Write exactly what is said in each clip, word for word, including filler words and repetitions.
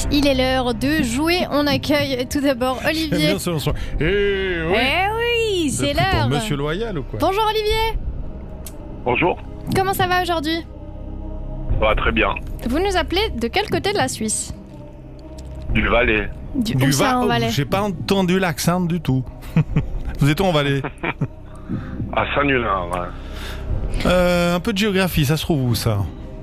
Il est l'heure de jouer. On accueille tout d'abord Olivier. Bien sûr, son... Eh oui, eh oui c'est l'heure. Monsieur Loyal ou quoi? Bonjour Olivier. Bonjour. Comment ça va aujourd'hui? Ça va très bien. Vous nous appelez de quel côté de la Suisse? Du Valais. Du, Du où ça, Va- en oh, Valais? j'ai pas entendu l'accent du tout. Vous êtes où en Valais? À Saint-Nulin. Ouais. euh, Un peu de géographie, ça se trouve où ça?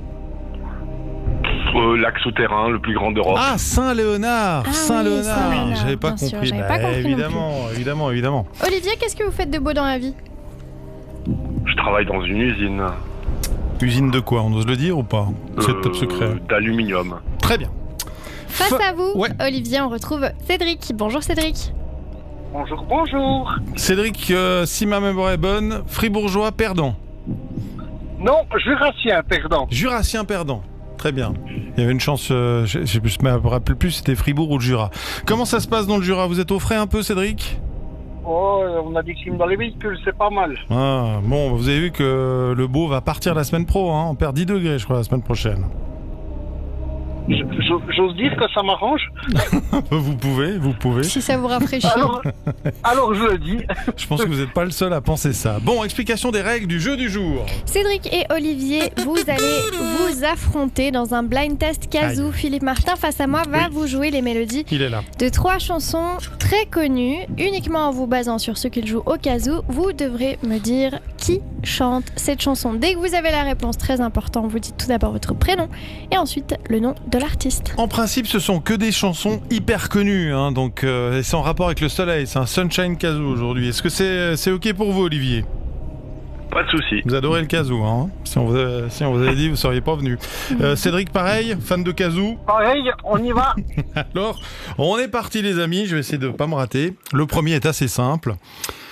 Euh, lac souterrain, le plus grand d'Europe. Ah, Saint-Léonard. Ah oui, Saint-Léonard. Saint-Léonard, J'avais pas bien sûr, compris. j'avais Bah, pas compris non évidemment, évidemment, évidemment. Olivier, qu'est-ce que vous faites de beau dans la vie? Je travaille dans une usine. Usine de quoi? On ose le dire ou pas? C'est euh, top secret. D'aluminium. Très bien. Face Fa- à vous, Ouais. Olivier, on retrouve Cédric. Bonjour Cédric. Bonjour, bonjour. Cédric, euh, si ma mémoire est bonne, fribourgeois perdant. Non, jurassien perdant. Jurassien perdant. Très bien. Il y avait une chance, euh, je je- je me rappelle plus, c'était Fribourg ou le Jura. Comment ça se passe dans le Jura? Vous êtes au frais un peu, Cédric? Oh, on a des clims dans les véhicules, c'est pas mal. Ah, bon, vous avez vu que le beau va partir la semaine pro, hein. On perd dix degrés, je crois, la semaine prochaine. Je- je- J'ose dire que ça m'arrange. Vous pouvez, vous pouvez. Si ça vous rafraîchit. Alors, alors je le dis. Je pense que vous n'êtes pas le seul à penser ça. Bon, explication des règles du jeu du jour. Cédric et Olivier, vous allez vous affronter dans un blind test Kazoo. Aïe. Philippe Martin, face à moi, va Oui. vous jouer les mélodies Il est là. de trois chansons très connues. Uniquement en vous basant sur ce qu'il joue au Kazoo, vous devrez me dire qui chante cette chanson. Dès que vous avez la réponse, très important, vous dites tout d'abord votre prénom et ensuite le nom de l'artiste. En principe, ce sont que des chansons hyper connues, hein, donc euh, c'est en rapport avec le soleil. C'est un Sunshine Kazoo aujourd'hui. Est-ce que c'est c'est ok pour vous, Olivier? Pas de souci. Vous adorez le Kazoo, hein? Si on vous, a- si on vous avait dit, vous seriez pas venu. Euh, Cédric, pareil, fan de Kazoo. Pareil, on y va. Alors, on est parti, les amis. Je vais essayer de pas me rater. Le premier est assez simple.